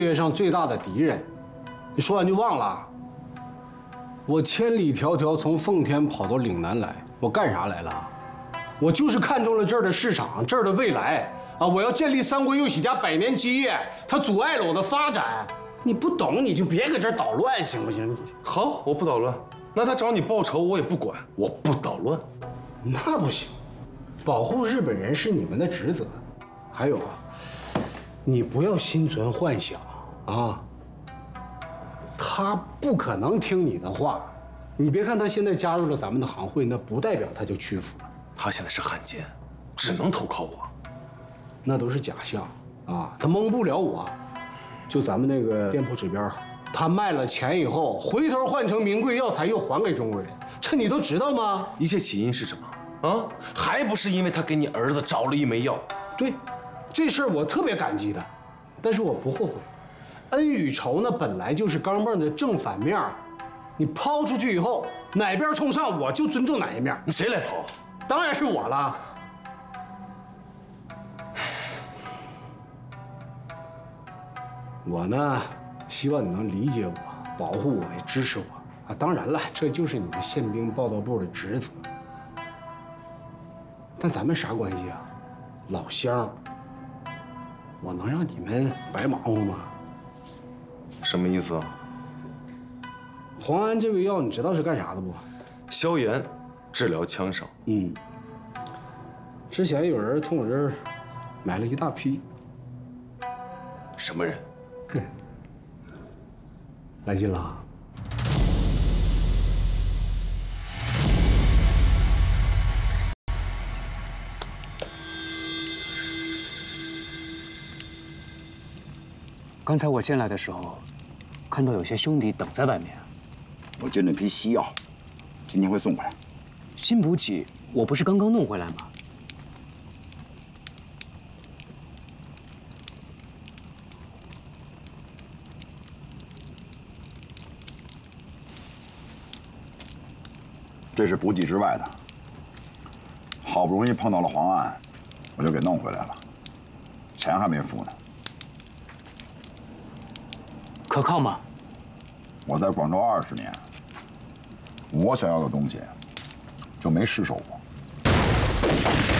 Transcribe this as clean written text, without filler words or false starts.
界上最大的敌人。你说完就忘了？我千里迢迢从奉天跑到岭南来，我干啥来了？我就是看中了这儿的市场，这儿的未来啊！我要建立三国右喜家100年基业，它阻碍了我的发展。你不懂你就别搁这儿捣乱，行不行？ 好，我不捣乱。那他找你报仇，我也不管，我不捣乱。 那不行，保护日本人是你们的职责。还有啊，你不要心存幻想啊。他不可能听你的话。你别看他现在加入了咱们的行会，那不代表他就屈服了。 他现在是汉奸，只能投靠我。 那都是假象啊，他蒙不了我。就咱们那个店铺指标，他卖了钱以后，回头换成名贵药材又还给中国人，这你都知道吗？ 一切起因是什么啊？还不是因为他给你儿子找了一枚药。 对，这事儿我特别感激他，但是我不后悔。恩与仇呢，本来就是钢镚的正反面，你抛出去以后，哪边冲上，我就尊重哪一面。 你谁来抛？ 当然是我了。我呢，希望你能理解我，保护我，也支持我啊。当然了，这就是你们宪兵报道部的职责。但咱们啥关系啊？老乡，我能让你们白忙活吗？ 什么意思啊？ 磺胺这味药，你知道是干啥的不？ 消炎，治疗枪伤。 之前有人从我这儿买了一大批。 什么人？ 来劲了。 刚才我进来的时候，看到有些兄弟等在外面。 我进了批西药，今天会送回来。 新补给我不是刚刚弄回来吗？ 这是补给之外的，好不容易碰到了黄案，我就给弄回来了，钱还没付呢。 可靠吗？ 我在广州20年，我想要的东西就没失手过。